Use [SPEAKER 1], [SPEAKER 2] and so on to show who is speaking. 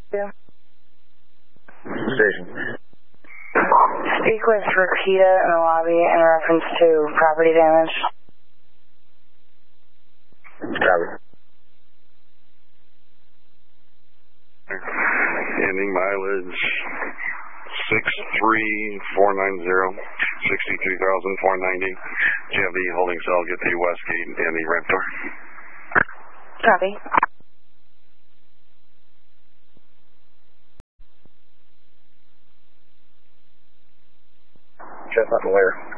[SPEAKER 1] Yeah.
[SPEAKER 2] Station.
[SPEAKER 1] Speak with Rakita in the lobby in reference to property damage.
[SPEAKER 2] Copy.
[SPEAKER 3] Ending mileage 63490, 63,490. Do you have the holding cell? Get the west gate and the ramp door.
[SPEAKER 1] Copy.
[SPEAKER 2] Chestnut and Ware.